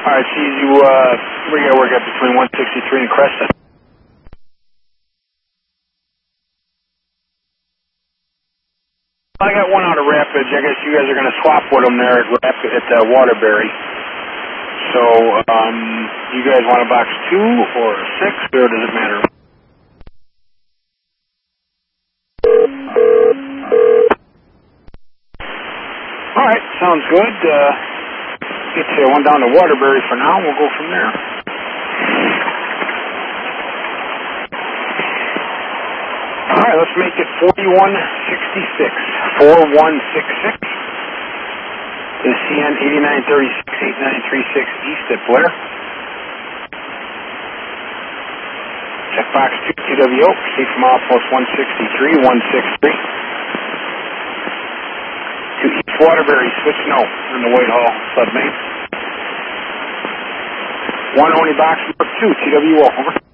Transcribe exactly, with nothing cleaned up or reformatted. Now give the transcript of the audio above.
Alright, see you, uh, we gotta work up between one sixty-three and Crescent. I got one out of Rapids. I guess you guys are gonna swap with them there at Rapid, at uh, Waterbury. So, um, you guys want a box two or six, or does it matter? Alright, sounds good. Uh, get you one down to Waterbury for now, we'll go from there. Alright, let's make it forty-one sixty-six. forty-one sixty-six. To C N eighty-nine thirty-six, eighty-nine thirty-six East at Blair. Check box two, T W O, proceed from outpost one sixty-three, one sixty-three. To East Waterbury, switch no on the Whitehall submain. One only box number two, T W O, over.